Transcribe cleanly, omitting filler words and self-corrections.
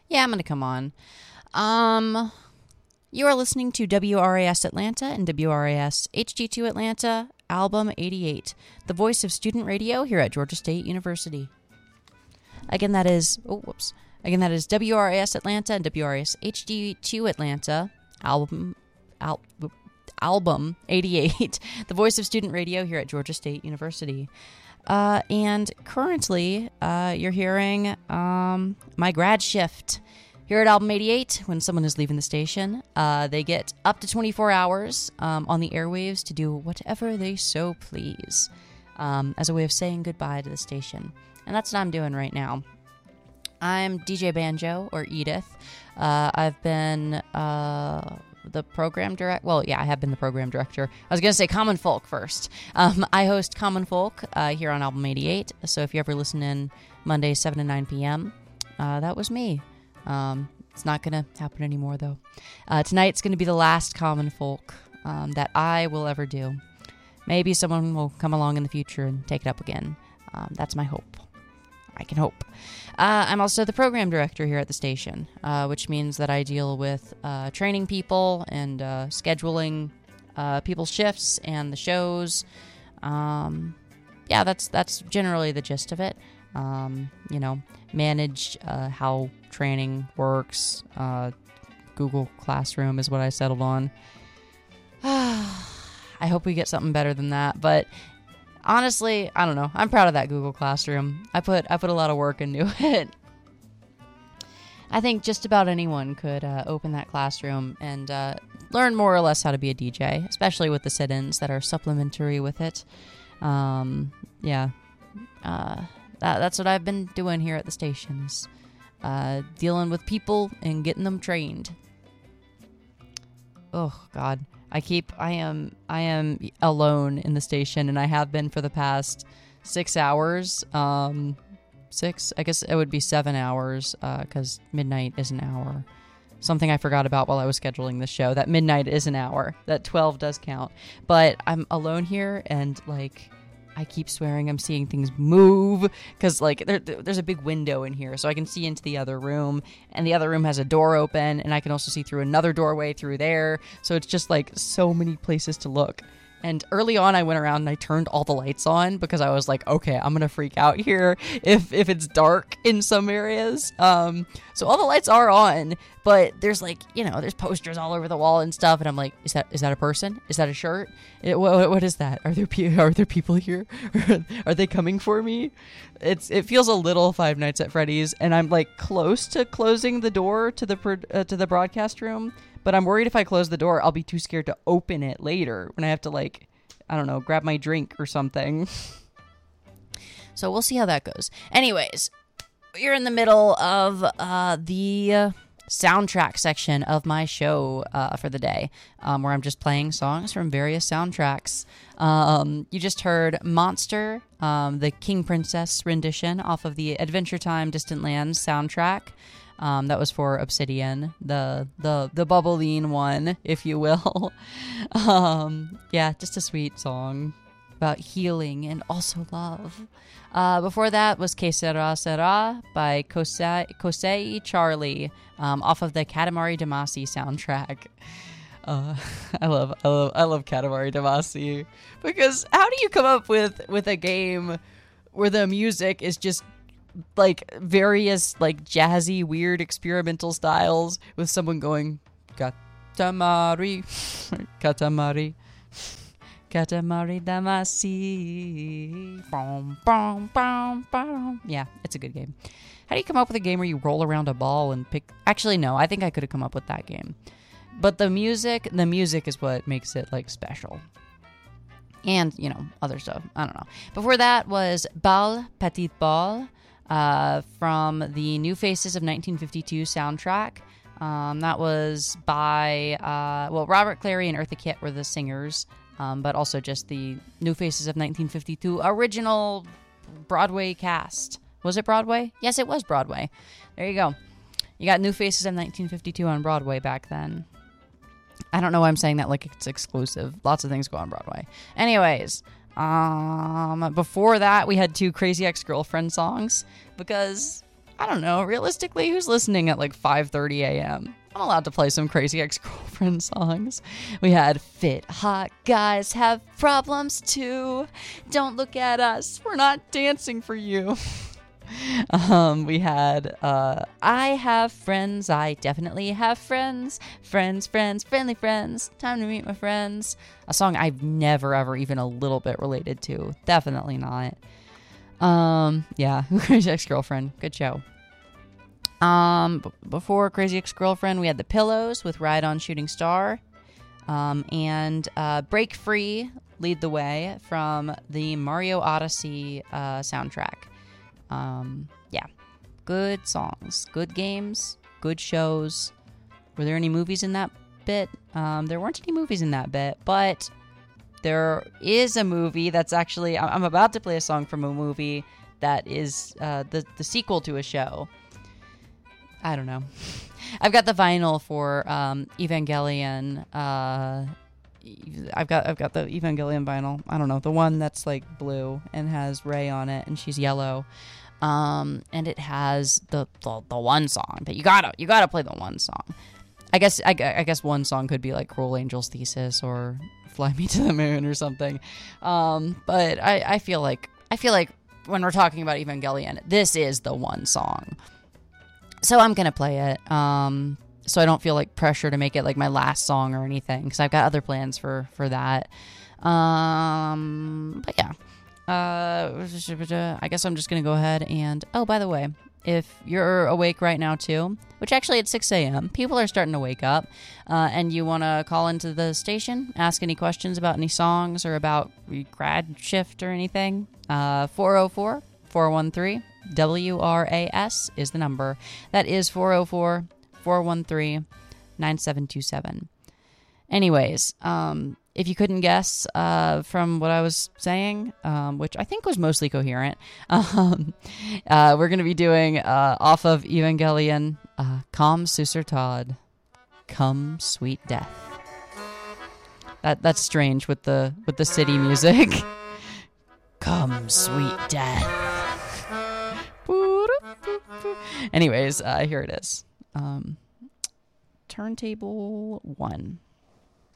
Yeah, I'm going to come on. You are listening to WRAS Atlanta and WRAS HD2 Atlanta, Album 88, the voice of student radio here at Georgia State University. Again, that is WRAS Atlanta and WRAS HD2 Atlanta, Album 88, the voice of student radio here at Georgia State University. And currently, you're hearing my grad shift. Here at Album 88, when someone is leaving the station, they get up to 24 hours on the airwaves to do whatever they so please, as a way of saying goodbye to the station. And that's what I'm doing right now. I'm DJ Banjo, or Edith. I've been the program director. Well, yeah, I have been the program director. I was going to say Common Folk first. I host Common Folk here on Album 88. So if you ever listen in Mondays, 7 to 9 p.m., that was me. It's not going to happen anymore, though. Tonight's going to be the last Common Folk that I will ever do. Maybe someone will come along in the future and take it up again. That's my hope. I can hope. I'm also the program director here at the station, which means that I deal with training people and scheduling people's shifts and the shows. Yeah, that's generally the gist of it. Manage how training works. Google Classroom is what I settled on. I hope we get something better than that, but honestly, I don't know. I'm proud of that Google Classroom. I put a lot of work into it. I think just about anyone could open that classroom and learn more or less how to be a DJ, especially with the sit-ins that are supplementary with it. That's what I've been doing here at the station, is dealing with people and getting them trained. Oh, God. I am alone in the station, and I have been for the past 6 hours. 6? I guess it would be 7 hours, because midnight is an hour. Something I forgot about while I was scheduling the show, that midnight is an hour. That 12 does count. But I'm alone here, and, I keep swearing I'm seeing things move, because, there's a big window in here, so I can see into the other room, and the other room has a door open, and I can also see through another doorway through there, so it's just, so many places to look. And early on, I went around and I turned all the lights on, because I was like, okay, I'm gonna freak out here if it's dark in some areas. So all the lights are on, but there's there's posters all over the wall and stuff, and I'm like, is that a person? Is that a shirt? What is that? Are there people here? Are they coming for me? It feels a little Five Nights at Freddy's, and I'm close to closing the door to the broadcast room. But I'm worried if I close the door, I'll be too scared to open it later when I have to, grab my drink or something. So we'll see how that goes. Anyways, you're in the middle of the soundtrack section of my show for the day, where I'm just playing songs from various soundtracks. You just heard Monster, the King Princess rendition off of the Adventure Time Distant Lands soundtrack. That was for Obsidian, the bubbling one, if you will. Just a sweet song about healing and also love. Before that was Que Sera Sera by Kosei Charlie, off of the Katamari Damacy soundtrack. I love Katamari Damacy, because how do you come up with a game where the music is just various jazzy weird experimental styles with someone going Katamari Damacy, bom, bom, bom, bom. Yeah, it's a good game. How do you come up with a game where you roll around a ball and pick? Actually, no, I think I could have come up with that game, but the music is what makes it special. And other stuff, I don't know. Before that was Bal Petit Bal, from the New Faces of 1952 soundtrack. That was by, Robert Clary and Eartha Kitt were the singers, but also just the New Faces of 1952 original Broadway cast. Was it Broadway? Yes, it was Broadway. There you go. You got New Faces of 1952 on Broadway back then. I don't know why I'm saying that like it's exclusive. Lots of things go on Broadway. Anyways, before that, we had two Crazy Ex-Girlfriend songs because I don't know, realistically, who's listening at like 5:30 a.m.? I'm allowed to play some Crazy Ex-Girlfriend songs. We had Fit Hot Guys Have Problems Too. Don't look at us. We're not dancing for you. We had I Have Friends. I definitely have friends. Friends, friendly friends. Time to meet my friends. A song I've never ever even a little bit related to. Definitely not. Yeah, Crazy Ex-Girlfriend. Good show. Before Crazy Ex-Girlfriend, we had The Pillows with Ride On Shooting Star. And Break Free, Lead the Way from the Mario Odyssey soundtrack. Yeah, good songs, good games, good shows. Were there any movies in that bit? There weren't any movies in that bit, but there is a movie that's actually, I'm about to play a song from a movie that is the sequel to a show. I don't know. I've got the vinyl for Evangelion. I've got the Evangelion vinyl. I don't know, the one that's like blue and has Rey on it, and she's yellow. And it has the one song that you gotta play the one song. I guess one song could be like Cruel Angel's Thesis or Fly Me to the Moon or something. But I feel like when we're talking about Evangelion, this is the one song. So I'm gonna play it. So I don't feel like pressure to make it like my last song or anything, because I've got other plans for that. But yeah. I guess I'm just gonna go ahead and, oh, by the way, if you're awake right now too, which actually at 6 a.m. people are starting to wake up, and you want to call into the station, ask any questions about any songs or about grad shift or anything, 404-413-WRAS is the number. That is 404-413-9727. Anyways, if you couldn't guess from what I was saying, which I think was mostly coherent, we're going to be doing off of Evangelion, Come Susur Todd, Come Sweet Death. That's strange with the city music. Come Sweet Death. Anyways, here it is. Turntable 1.